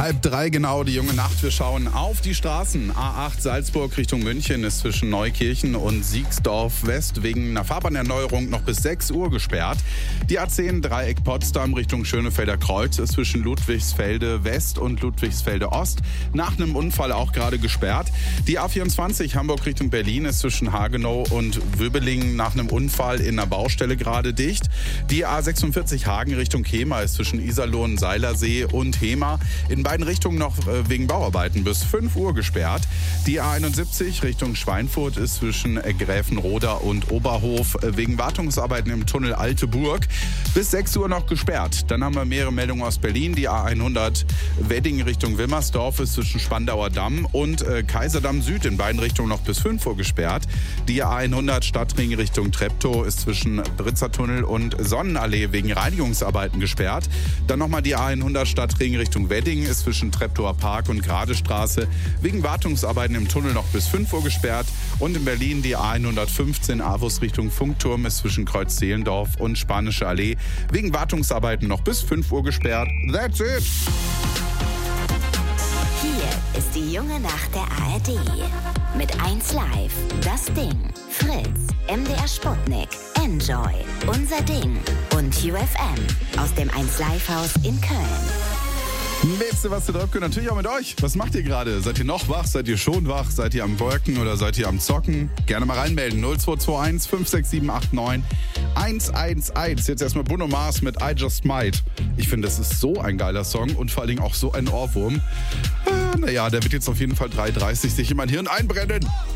2:30 genau, die junge Nacht. Wir schauen auf die Straßen. A8 Salzburg Richtung München ist zwischen Neukirchen und Siegsdorf West wegen einer Fahrbahnerneuerung noch bis 6 Uhr gesperrt. Die A10 Dreieck Potsdam Richtung Schönefelder Kreuz ist zwischen Ludwigsfelde West und Ludwigsfelde Ost nach einem Unfall auch gerade gesperrt. Die A24 Hamburg Richtung Berlin ist zwischen Hagenow und Wöbelingen nach einem Unfall in einer Baustelle gerade dicht. Die A46 Hagen Richtung Hemer ist zwischen Iserlohn, Seilersee und Hemer in beiden Richtungen noch wegen Bauarbeiten bis 5 Uhr gesperrt. Die A71 Richtung Schweinfurt ist zwischen Gräfenroda und Oberhof wegen Wartungsarbeiten im Tunnel Alte Burg bis 6 Uhr noch gesperrt. Dann haben wir mehrere Meldungen aus Berlin. Die A100 Wedding Richtung Wilmersdorf ist zwischen Spandauer Damm und Kaiserdamm Süd in beiden Richtungen noch bis 5 Uhr gesperrt. Die A100 Stadtring Richtung Treptow ist zwischen Britzertunnel und Sonnenallee wegen Reinigungsarbeiten gesperrt. Dann nochmal die A100 Stadtring Richtung Wedding ist zwischen Treptower Park und Gradestraße wegen Wartungsarbeiten im Tunnel noch bis 5 Uhr gesperrt. Und in Berlin die A115 Avus Richtung Funkturm ist zwischen Kreuz-Zehlendorf und Spanische Allee wegen Wartungsarbeiten noch bis 5 Uhr gesperrt. That's it! Hier ist die junge Nacht der ARD. Mit 1 Live, Das Ding, Fritz, MDR Sputnik, Enjoy, Unser Ding und UFM aus dem 1 Live Haus in Köln. Wisst ihr, was ihr drauf könnt? Natürlich auch mit euch. Was macht ihr gerade? Seid ihr noch wach? Seid ihr schon wach? Seid ihr am Worken oder seid ihr am Zocken? Gerne mal reinmelden. 0221 56789 111. Jetzt erstmal Bruno Mars mit I Just Might. Ich finde, das ist so ein geiler Song und vor allen Dingen auch so ein Ohrwurm. Naja, der wird jetzt auf jeden Fall 3:30 sich in mein Hirn einbrennen.